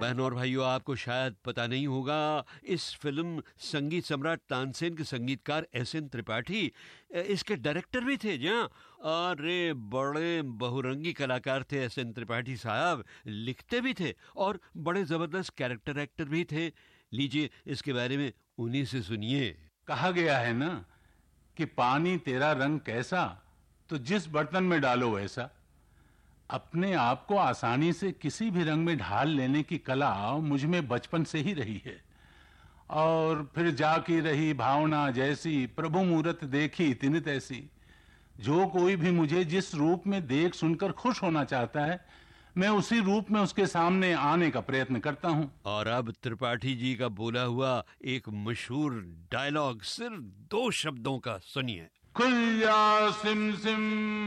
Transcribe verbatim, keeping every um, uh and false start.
बहन और भाइयों, आपको शायद पता नहीं होगा, इस फिल्म संगीत सम्राट तानसेन के संगीतकार एस एन त्रिपाठी इसके डायरेक्टर भी थे। जहाँ अरे बड़े बहुरंगी कलाकार थे एस एन त्रिपाठी साहब, लिखते भी थे और बड़े जबरदस्त कैरेक्टर एक्टर भी थे। लीजिए इसके बारे में उन्हीं से सुनिए। कहा गया है ना कि पानी तेरा रंग कैसा, तो जिस बर्तन में डालो वैसा। अपने आप को आसानी से किसी भी रंग में ढाल लेने की कला मुझ में बचपन से ही रही है, और फिर जाकी रही भावना जैसी, प्रभु मूरत देखी तिन तैसी। जो कोई भी मुझे जिस रूप में देख सुनकर खुश होना चाहता है, मैं उसी रूप में उसके सामने आने का प्रयत्न करता हूं। और अब त्रिपाठी जी का बोला हुआ एक मशहूर डायलॉग सिर्फ दो शब्दों का सुनिए। खुल जा सिम सिम